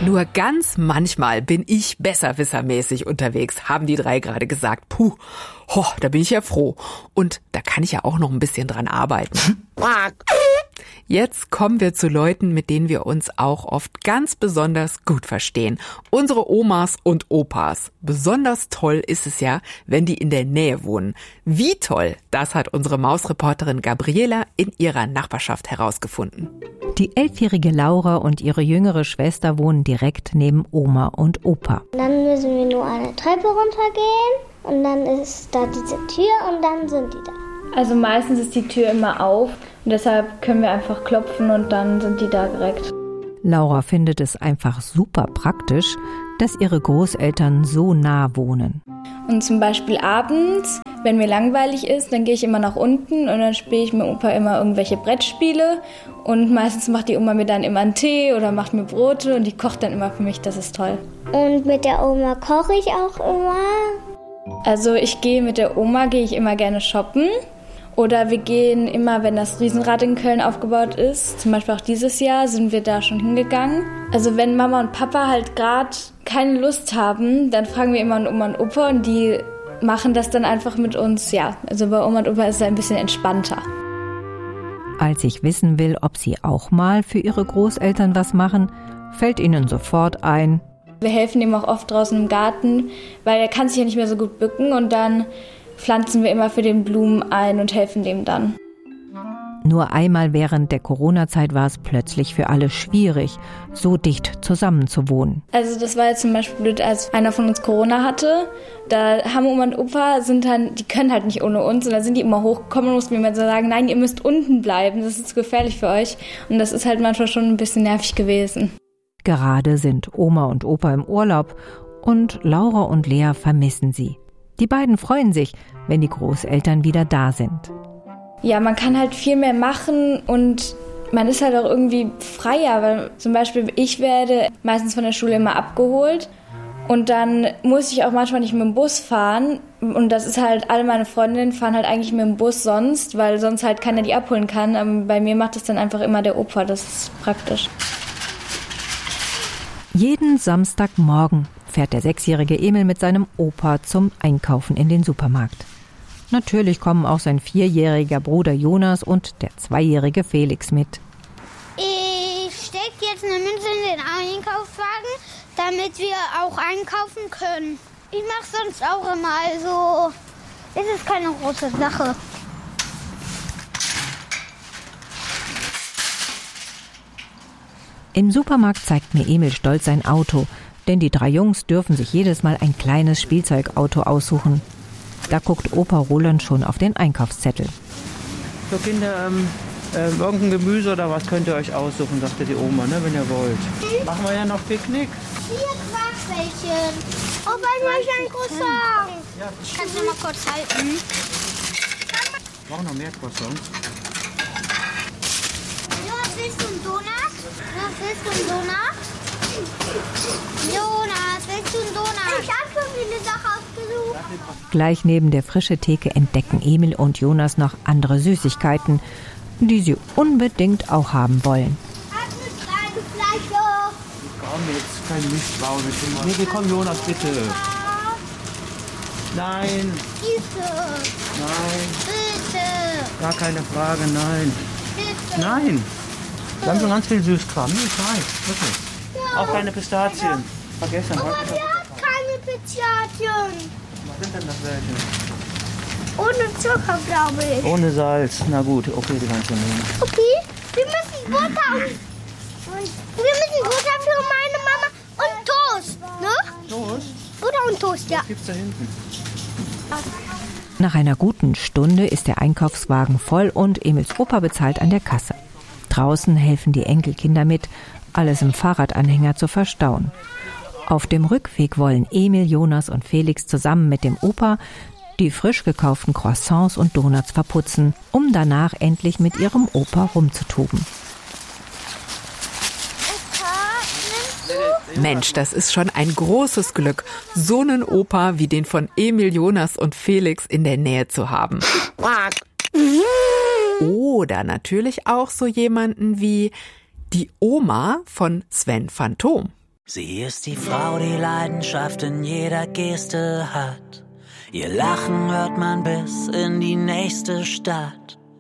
Nur ganz manchmal bin ich besserwissermäßig unterwegs, haben die 3 gerade gesagt. Puh, da bin ich ja froh. Und da kann ich ja auch noch ein bisschen dran arbeiten. Jetzt kommen wir zu Leuten, mit denen wir uns auch oft ganz besonders gut verstehen. Unsere Omas und Opas. Besonders toll ist es ja, wenn die in der Nähe wohnen. Wie toll, das hat unsere Mausreporterin Gabriela in ihrer Nachbarschaft herausgefunden. Die 11-jährige Laura und ihre jüngere Schwester wohnen direkt neben Oma und Opa. Dann müssen wir nur eine Treppe runtergehen und dann ist da diese Tür und dann sind die da. Also meistens ist die Tür immer auf und deshalb können wir einfach klopfen und dann sind die da direkt. Laura findet es einfach super praktisch, dass ihre Großeltern so nah wohnen. Und zum Beispiel abends, wenn mir langweilig ist, dann gehe ich immer nach unten und dann spiele ich mit Opa immer irgendwelche Brettspiele. Und meistens macht die Oma mir dann immer einen Tee oder macht mir Brote und die kocht dann immer für mich, das ist toll. Und mit der Oma koche ich auch immer. Also mit der Oma gehe ich immer gerne shoppen. Oder wir gehen immer, wenn das Riesenrad in Köln aufgebaut ist, zum Beispiel auch dieses Jahr, sind wir da schon hingegangen. Also wenn Mama und Papa halt gerade keine Lust haben, dann fragen wir immer Oma und Opa und die machen das dann einfach mit uns. Ja, also bei Oma und Opa ist es ein bisschen entspannter. Als ich wissen will, ob sie auch mal für ihre Großeltern was machen, fällt ihnen sofort ein: Wir helfen ihm auch oft draußen im Garten, weil er kann sich ja nicht mehr so gut bücken und dann pflanzen wir immer für den Blumen ein und helfen dem dann. Nur einmal während der Corona-Zeit war es plötzlich für alle schwierig, so dicht zusammen zu wohnen. Also das war jetzt zum Beispiel blöd, als einer von uns Corona hatte. Da haben Oma und Opa die können halt nicht ohne uns. Und da sind die immer hochgekommen und mussten mir immer so sagen, nein, ihr müsst unten bleiben, das ist zu gefährlich für euch. Und das ist halt manchmal schon ein bisschen nervig gewesen. Gerade sind Oma und Opa im Urlaub und Laura und Lea vermissen sie. Die beiden freuen sich, wenn die Großeltern wieder da sind. Ja, man kann halt viel mehr machen und man ist halt auch irgendwie freier, weil zum Beispiel ich werde meistens von der Schule immer abgeholt und dann muss ich auch manchmal nicht mit dem Bus fahren und das ist halt, alle meine Freundinnen fahren halt eigentlich mit dem Bus sonst, weil sonst halt keiner die abholen kann, aber bei mir macht das dann einfach immer der Opa, das ist praktisch. Jeden Samstagmorgen fährt der 6-jährige Emil mit seinem Opa zum Einkaufen in den Supermarkt. Natürlich kommen auch sein 4-jähriger Bruder Jonas und der 2-jährige Felix mit. Ich stecke jetzt eine Münze in den Einkaufswagen, damit wir auch einkaufen können. Ich mache sonst auch immer, also es ist keine große Sache. Im Supermarkt zeigt mir Emil stolz sein Auto, denn die 3 Jungs dürfen sich jedes Mal ein kleines Spielzeugauto aussuchen. Da guckt Opa Roland schon auf den Einkaufszettel. So Kinder, irgendein Gemüse oder was könnt ihr euch aussuchen, sagte die Oma, ne, wenn ihr wollt. Machen wir ja noch Picknick. Hier Quarkbällchen. Opa, ich möchte ein Croissant. Ja. Kannst du mal kurz halten? Wir brauchen noch mehr Croissants. Jonas, willst du einen Donut? Jonas, willst du einen Donut? Jonas, willst du einen Donut? Ich habe schon viele Sachen ausgesucht. Gleich neben der frischen Theke entdecken Emil und Jonas noch andere Süßigkeiten, die sie unbedingt auch haben wollen. Komm, jetzt kein Mistbaum. Nee, komm, Jonas, bitte. Nein. Bitte. Nein. Bitte. Gar keine Frage, nein. Bitte. Nein. Wir haben schon ganz viel Süßkram. Nee, ich weiß, wirklich. Ja. Auch keine Pistazien. Vergessen. Aber der hat keine Pistazien. Was sind denn das welche? Ohne Zucker, glaube ich. Ohne Salz. Na gut, okay, die kannst du nehmen. Okay, wir müssen Butter für meine Mama und Toast, ne? Toast? Butter und Toast, ja. Was gibt's da hinten? Nach einer guten Stunde ist der Einkaufswagen voll und Emils Opa bezahlt an der Kasse. Draußen helfen die Enkelkinder mit, alles im Fahrradanhänger zu verstauen. Auf dem Rückweg wollen Emil, Jonas und Felix zusammen mit dem Opa die frisch gekauften Croissants und Donuts verputzen, um danach endlich mit ihrem Opa rumzutoben. Mensch, das ist schon ein großes Glück, so einen Opa wie den von Emil, Jonas und Felix in der Nähe zu haben. Oder natürlich auch so jemanden wie die Oma von Sven Phantom. Sie ist die Frau, die Leidenschaft in jeder Geste hat. Ihr Lachen hört man bis in die nächste Stadt.